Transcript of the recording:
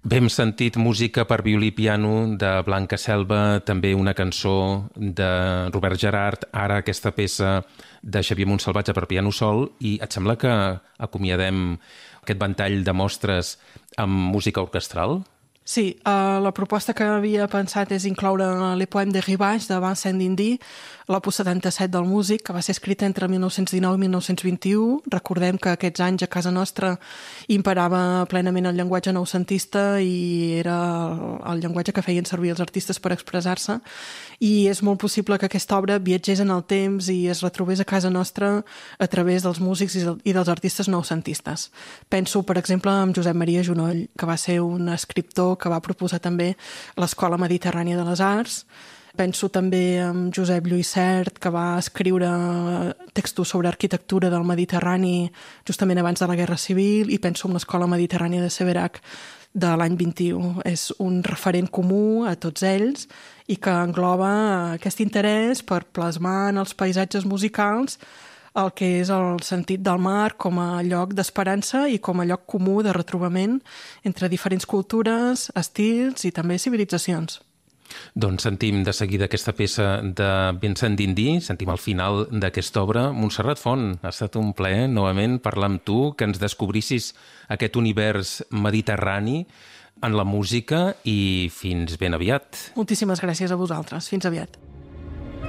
Bé, hem sentit música per violí i piano de Blanca Selva, també una cançó de Robert Gerhard, ara aquesta peça de Xavier Montsalvatge per piano sol, i et sembla que acomiadem aquest ventall de mostres amb música orquestral? Sí, la proposta que havia pensat és incloure Le Poème de Rivage de Vincent d'Indy, l'opus 77 del músic, que va ser escrita entre 1919 i 1921. Recordem que aquests anys a casa nostra imperava plenament el llenguatge noucentista i era el llenguatge que feien servir els artistes per expressar-se, i és molt possible que aquesta obra viatgés en el temps i es retrobés a casa nostra a través dels músics i dels artistes noucentistes. Penso, per exemple, en Josep Maria Junoll, que va ser un escriptor que va proposar també l'Escola Mediterrània de les Arts. Penso també en Josep Lluís Sert, que va escriure textos sobre arquitectura del Mediterrani justament abans de la Guerra Civil, i penso en l'Escola Mediterrània de Severac de l'any 21. És un referent comú a tots ells i que engloba aquest interès per plasmar en els paisatges musicals el que és el sentit del mar com a lloc d'esperança i com a lloc comú de retrobament entre diferents cultures, estils i també civilitzacions. Doncs sentim de seguida aquesta peça de Vincent d'Indy, sentim al final d'aquesta obra. Montserrat Font, ha estat un plaer novament parlar amb tu, que ens descobrissis aquest univers mediterrani en la música, i fins ben aviat. Moltíssimes gràcies a vosaltres. Fins aviat.